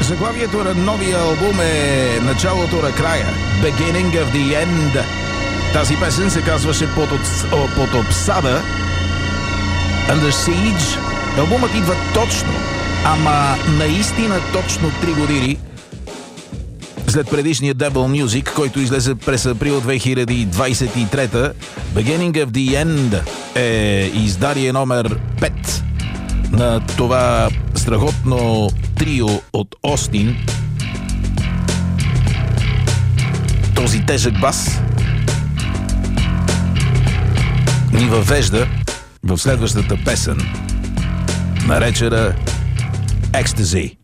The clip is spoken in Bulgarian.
Заглавието на новия албум е началото на края. Beginning of the End. Тази песен се казваше под обсада Under Siege. Албумът идва точно, ама наистина точно 3 години след предишния Devil Music, който излезе през април 2023. Beginning of the End е издание номер 5 на това страхотно трио от Остин. Този тежък бас ни въвежда в следващата песен, наречена Ecstasy.